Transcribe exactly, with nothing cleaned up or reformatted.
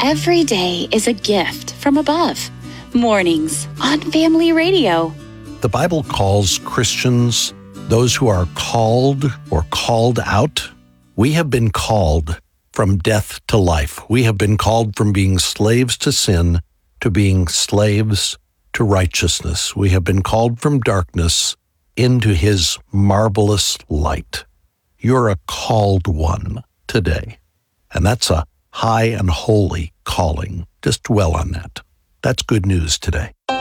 Every day is a gift from above. Mornings on Family Radio. The Bible calls Christians those who are called or called out. We have been called from death to life. We have been called from being slaves to sin to being slaves to righteousness. We have been called from darkness into his marvelous light. You're a called one today. And that's a high and holy calling. Just dwell on that. That's good news today.